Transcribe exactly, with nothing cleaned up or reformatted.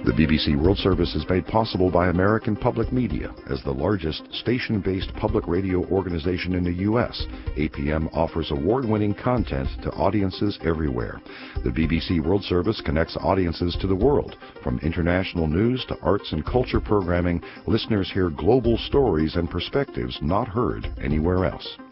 The B B C World Service is made possible by American Public Media. As the largest station-based public radio organization in the U S, A P M offers award-winning content to audiences everywhere. The B B C World Service connects audiences to the world. From international news to arts and culture programming, listeners hear global stories and perspectives not heard anywhere else.